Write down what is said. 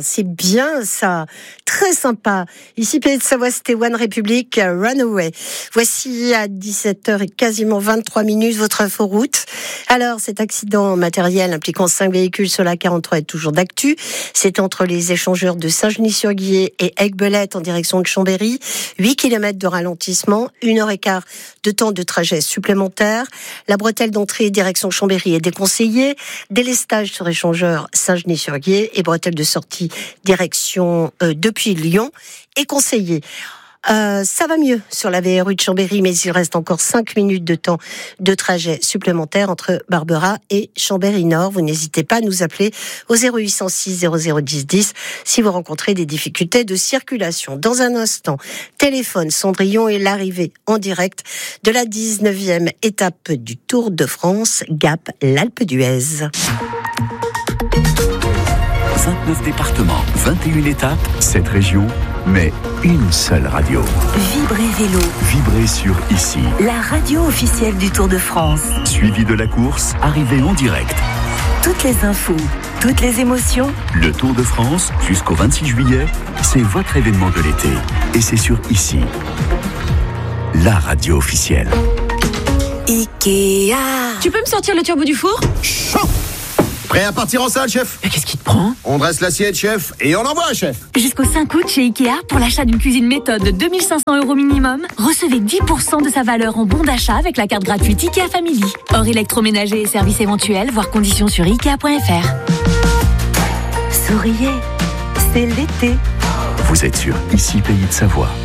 c'est bien ça. Très sympa. Ici, Pays de Savoie, c'était One Republic, Runaway. Voici à 17h et quasiment 23 minutes votre inforoute. Alors, cet accident matériel impliquant 5 véhicules sur la 43 est toujours d'actu. C'est entre les échangeurs de Saint-Genis-sur-Guiers et Aiguebelette en direction de Chambéry. 8 km de ralentissement, 1h15 de temps de trajet supplémentaire. La bretelle d'entrée direction Chambéry est déconseillée. Délestage sur échangeur Saint-Genis-sur-Guiers et bretelle de sortie direction depuis Lyon est conseillé. Ça va mieux sur la VRU de Chambéry, mais il reste encore 5 minutes de temps de trajet supplémentaire entre Barbera et Chambéry-Nord. Vous n'hésitez pas à nous appeler au 0806 0010 10 si vous rencontrez des difficultés de circulation. Dans un instant, téléphone Cendrillon et l'arrivée en direct de la 19e étape du Tour de France, Gap l'Alpe d'Huez. 29 départements, 21 étapes, 7 régions, mais une seule radio. Vibrez Vélo. Vibrez sur Ici. La radio officielle du Tour de France. Suivi de la course, arrivée en direct. Toutes les infos, toutes les émotions. Le Tour de France, jusqu'au 26 juillet, c'est votre événement de l'été. Et c'est sur Ici. La radio officielle. Ikea. Tu peux me sortir le turbo du four ? Chaud. Prêt à partir en salle, chef ? Mais qu'est-ce qui te prend ? On dresse l'assiette, chef, et on envoie, chef. Jusqu'au 5 août chez Ikea, pour l'achat d'une cuisine méthode de 2 500 € minimum, recevez 10% de sa valeur en bon d'achat avec la carte gratuite Ikea Family. Hors électroménager et services éventuels, voir conditions sur Ikea.fr. Souriez, c'est l'été. Vous êtes sur Ici, Pays de Savoie.